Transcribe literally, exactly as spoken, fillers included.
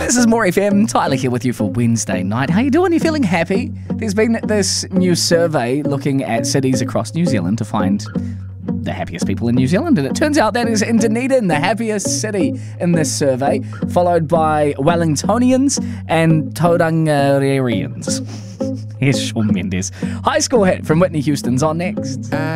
This is More F M. Tyler here with you for Wednesday night. How you doing? You feeling happy? There's been this new survey looking at cities across New Zealand to find the happiest people in New Zealand, and it turns out that is Dunedin, the happiest city in this survey, followed by Wellingtonians and Taurangaririans. Here's Shawn Mendes. High School Hit from Whitney Houston's on next.